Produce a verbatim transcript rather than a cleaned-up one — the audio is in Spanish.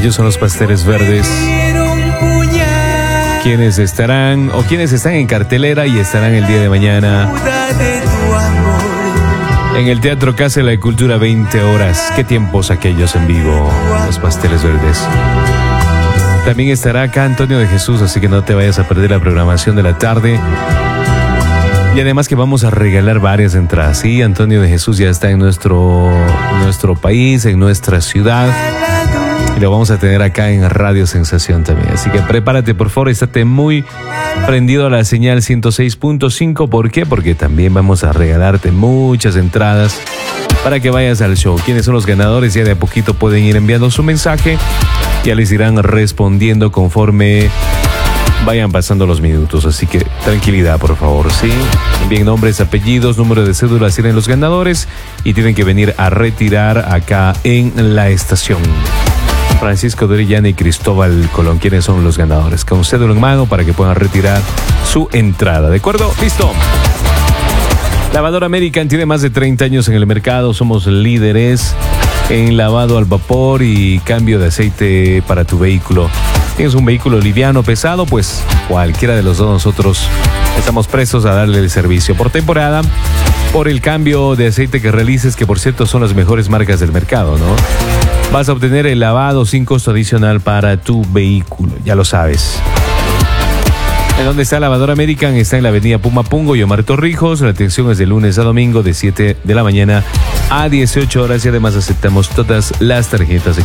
Ellos son los Pasteles Verdes, quienes estarán o quienes están en cartelera y estarán el día de mañana en el Teatro Casa de la Cultura, veinte horas. Qué tiempos aquellos en vivo, los Pasteles Verdes. También estará acá Antonio de Jesús, así que no te vayas a perder la programación de la tarde. Y además que vamos a regalar varias entradas. Sí, Antonio de Jesús ya está en nuestro, nuestro país, en nuestra ciudad. Y lo vamos a tener acá en Radio Sensación también. Así que prepárate, por favor, estate muy prendido a la señal ciento seis punto cinco. ¿Por qué? Porque también vamos a regalarte muchas entradas para que vayas al show. ¿Quiénes son los ganadores? Ya de a poquito pueden ir enviando su mensaje. Ya les irán respondiendo conforme vayan pasando los minutos, así que tranquilidad, por favor, ¿sí? Envíen nombres, apellidos, número de cédula, tienen los ganadores y tienen que venir a retirar acá en la estación. Francisco de Orellana y Cristóbal Colón, ¿quiénes son los ganadores? Con cédula en mano para que puedan retirar su entrada, ¿de acuerdo? ¡Listo! Lavadora American tiene más de treinta años en el mercado, somos líderes en lavado al vapor y cambio de aceite para tu vehículo. ¿Tienes un vehículo liviano, pesado? Pues cualquiera de los dos nosotros estamos prestos a darle el servicio por temporada, por el cambio de aceite que realices, que por cierto son las mejores marcas del mercado, ¿no? Vas a obtener el lavado sin costo adicional para tu vehículo, ya lo sabes. ¿En dónde está Lavadora American? Está en la avenida Pumapungo y Omar Torrijos. La atención es de lunes a domingo de siete de la mañana a dieciocho horas y además aceptamos todas las tarjetas de